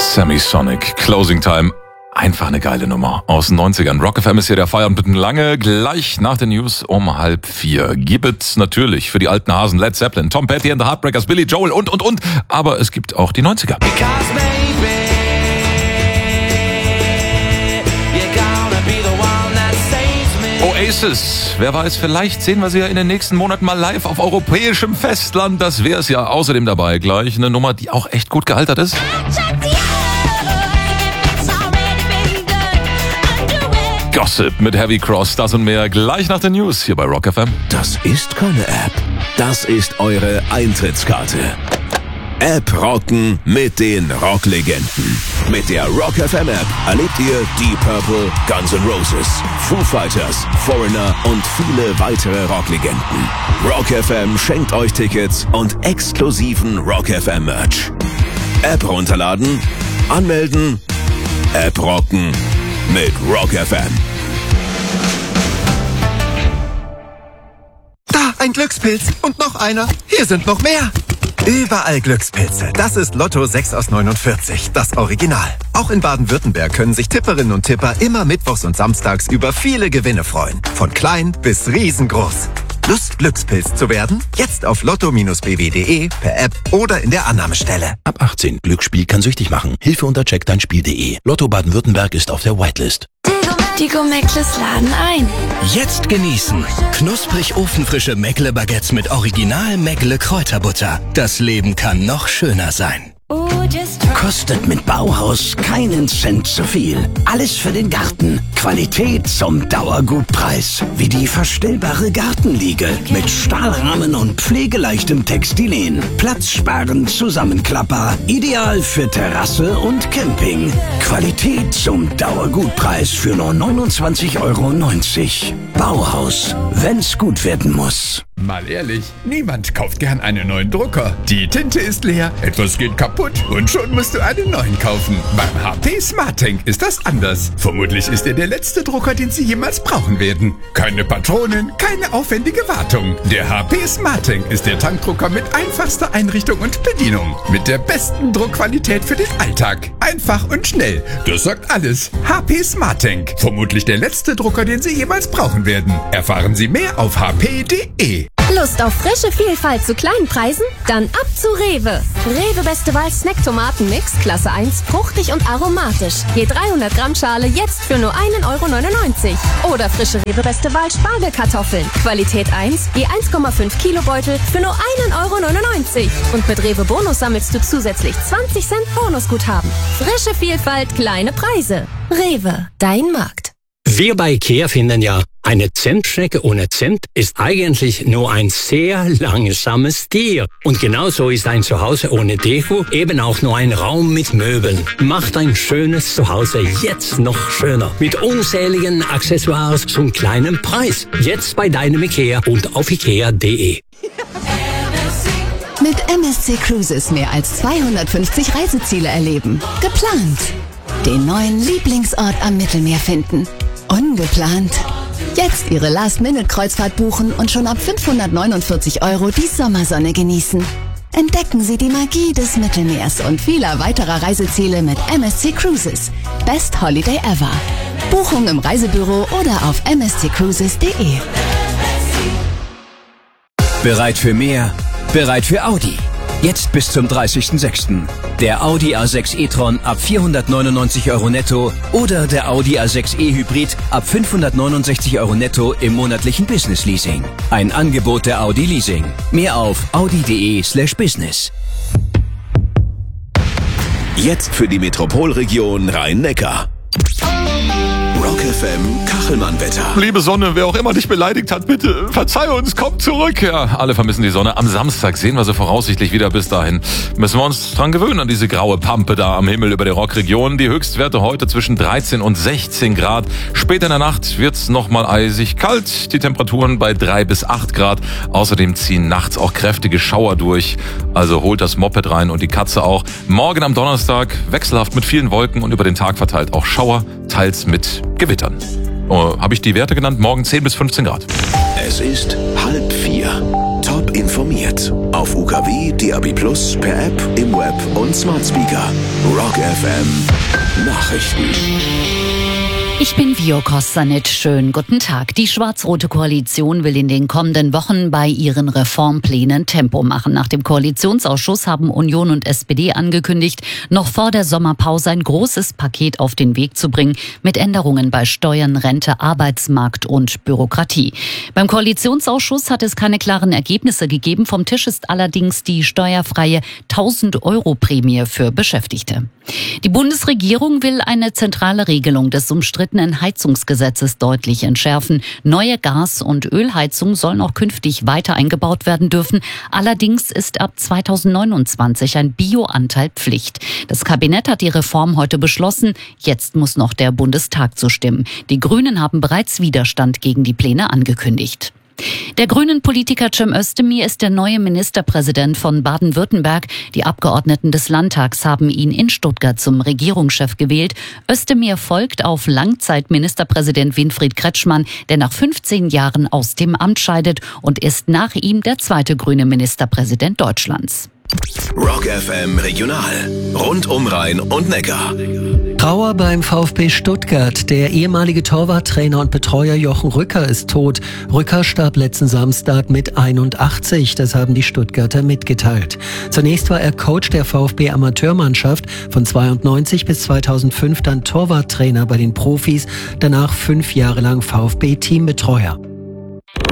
Semisonic, Closing Time. Einfach eine geile Nummer aus den 90ern. Rock FM ist hier der Feierabend mit lange. Gleich nach den News um 3:30 gibt es natürlich für die alten Hasen Led Zeppelin, Tom Petty and the Heartbreakers, Billy Joel und. Aber es gibt auch die 90er. Oasis. Wer weiß, vielleicht sehen wir sie ja in den nächsten Monaten mal live auf europäischem Festland. Das wäre es ja. Außerdem dabei gleich eine Nummer, die auch echt gut gealtert ist. Gossip mit Heavy Cross, das und mehr gleich nach den News hier bei Rock FM. Das ist keine App. Das ist eure Eintrittskarte. App rocken mit den Rocklegenden. Mit der Rock FM App erlebt ihr Deep Purple, Guns N' Roses, Foo Fighters, Foreigner und viele weitere Rocklegenden. Rock FM schenkt euch Tickets und exklusiven Rock FM Merch. App runterladen, anmelden, App rocken mit Rock FM. Da, ein Glückspilz und noch einer. Hier sind noch mehr. Überall Glückspilze. Das ist Lotto 6 aus 49, das Original. Auch in Baden-Württemberg können sich Tipperinnen und Tipper immer mittwochs und samstags über viele Gewinne freuen. Von klein bis riesengroß. Lust, Glückspilz zu werden? Jetzt auf lotto-bw.de, per App oder in der Annahmestelle. Ab 18. Glücksspiel kann süchtig machen. Hilfe unter checkdeinspiel.de. Lotto Baden-Württemberg ist auf der Whitelist. Die Go-Meckles laden ein. Jetzt genießen. Knusprig ofenfrische Meckle-Baguettes mit Original Meckle-Kräuterbutter. Das Leben kann noch schöner sein. Kostet mit Bauhaus keinen Cent zu viel. Alles für den Garten. Qualität zum Dauergutpreis. Wie die verstellbare Gartenliege mit Stahlrahmen und pflegeleichtem Textilien. Platzsparend Zusammenklapper. Ideal für Terrasse und Camping. Qualität zum Dauergutpreis für nur 29,90 €. Bauhaus, wenn's gut werden muss. Mal ehrlich, niemand kauft gern einen neuen Drucker. Die Tinte ist leer, etwas geht kaputt und schon musst du einen neuen kaufen. Beim HP SmartTank ist das anders. Vermutlich ist er der letzte Drucker, den Sie jemals brauchen werden. Keine Patronen, keine aufwendige Wartung. Der HP SmartTank ist der Tankdrucker mit einfachster Einrichtung und Bedienung. Mit der besten Druckqualität für den Alltag. Einfach und schnell. Das sagt alles. HP SmartTank. Vermutlich der letzte Drucker, den Sie jemals brauchen werden. Erfahren Sie mehr auf hp.de. Lust auf frische Vielfalt zu kleinen Preisen? Dann ab zu Rewe. Rewe Beste Wahl Snack-Tomaten-Mix, Klasse 1, fruchtig und aromatisch. Je 300 Gramm Schale jetzt für nur 1,99 €. Oder frische Rewe Beste Wahl Spargelkartoffeln. Qualität 1, je 1,5 Kilo Beutel für nur 1,99 €. Und mit Rewe Bonus sammelst du zusätzlich 20 Cent Bonusguthaben. Frische Vielfalt, kleine Preise. Rewe, dein Markt. Wir bei IKEA finden ja, eine Zentschnecke ohne Cent ist eigentlich nur ein sehr langsames Tier. Und genauso ist ein Zuhause ohne Deko eben auch nur ein Raum mit Möbeln. Macht ein schönes Zuhause jetzt noch schöner. Mit unzähligen Accessoires zum kleinen Preis. Jetzt bei deinem IKEA und auf ikea.de. Mit MSC Cruises mehr als 250 Reiseziele erleben. Geplant. Den neuen Lieblingsort am Mittelmeer finden. Ungeplant. Jetzt Ihre Last-Minute-Kreuzfahrt buchen und schon ab 549 € die Sommersonne genießen. Entdecken Sie die Magie des Mittelmeers und vieler weiterer Reiseziele mit MSC Cruises. Best Holiday ever. Buchung im Reisebüro oder auf msccruises.de. Bereit für mehr? Bereit für Audi. Jetzt bis zum 30.06. Der Audi A6 e-tron ab 499 € netto oder der Audi A6 e-Hybrid ab 569 € netto im monatlichen Business Leasing. Ein Angebot der Audi Leasing. Mehr auf audi.de/business. Jetzt für die Metropolregion Rhein-Neckar. Rock FM Kachelmann-Wetter. Liebe Sonne, wer auch immer dich beleidigt hat, bitte verzeih uns, komm zurück. Ja, alle vermissen die Sonne. Am Samstag sehen wir sie voraussichtlich wieder. Bis dahin müssen wir uns dran gewöhnen, an diese graue Pampe da am Himmel über der Rockregion. Die Höchstwerte heute zwischen 13 und 16 Grad. Später in der Nacht wird's nochmal eisig kalt. Die Temperaturen bei 3 bis 8 Grad. Außerdem ziehen nachts auch kräftige Schauer durch. Also holt das Moped rein und die Katze auch. Morgen am Donnerstag wechselhaft mit vielen Wolken und über den Tag verteilt auch Schauer, teils mit Gewittern. Habe ich die Werte genannt? Morgen 10 bis 15 Grad. Es ist 3:30. Top informiert. informiert. Auf UKW, DAB+, per App, im Web und Smart Speaker. Rock FM Nachrichten. Ich bin Vio Kostanit. Schönen guten Tag. Die schwarz-rote Koalition will in den kommenden Wochen bei ihren Reformplänen Tempo machen. Nach dem Koalitionsausschuss haben Union und SPD angekündigt, noch vor der Sommerpause ein großes Paket auf den Weg zu bringen mit Änderungen bei Steuern, Rente, Arbeitsmarkt und Bürokratie. Beim Koalitionsausschuss hat es keine klaren Ergebnisse gegeben. Vom Tisch ist allerdings die steuerfreie 1.000-Euro-Prämie für Beschäftigte. Die Bundesregierung will eine zentrale Regelung des umstrittenen Heizungsgesetzes deutlich entschärfen. Neue Gas- und Ölheizungen sollen auch künftig weiter eingebaut werden dürfen. Allerdings ist ab 2029 ein Bioanteil Pflicht. Das Kabinett hat die Reform heute beschlossen. Jetzt muss noch der Bundestag zustimmen. Die Grünen haben bereits Widerstand gegen die Pläne angekündigt. Der Grünen-Politiker Cem Özdemir ist der neue Ministerpräsident von Baden-Württemberg. Die Abgeordneten des Landtags haben ihn in Stuttgart zum Regierungschef gewählt. Özdemir folgt auf Langzeitministerpräsident Winfried Kretschmann, der nach 15 Jahren aus dem Amt scheidet und ist nach ihm der zweite grüne Ministerpräsident Deutschlands. Rock FM Regional. Rund um Rhein und Neckar. Trauer beim VfB Stuttgart. Der ehemalige Torwarttrainer und Betreuer Jochen Rücker ist tot. Rücker starb letzten Samstag mit 81. Das haben die Stuttgarter mitgeteilt. Zunächst war er Coach der VfB Amateurmannschaft. Von 92 bis 2005 dann Torwarttrainer bei den Profis. Danach 5 Jahre lang VfB Teambetreuer.